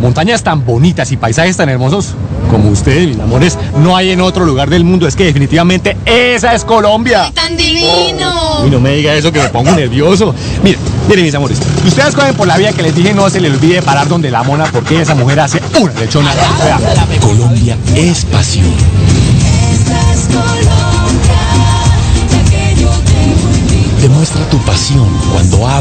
montañas tan bonitas y paisajes tan hermosos como ustedes, mis amores, no hay en otro lugar del mundo. Es que definitivamente esa es Colombia. ¡Ay, tan divino! Uy, no me diga eso que me pongo nervioso. Miren, mis amores, ustedes cogen por la vía que les dije, no se les olvide parar donde la mona, porque esa mujer hace una lechona. Vea. Colombia es pasión. Esta es Colombia, la que yo te volví. Demuestra tu pasión cuando